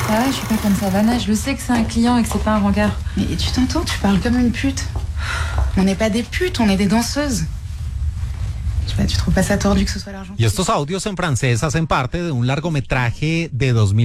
Ça va, je suis pas comme Savannah. Je le sais que c'est un client et que c'est pas un rencard. Mais tu t'entends, tu parles comme une pute. On n'est pas des putes, on est des danseuses. Je sais pas, tu trouves pas ça tordu que ce soit l'argent? Y estos audios en francés hacen parte de un largometraje de 2000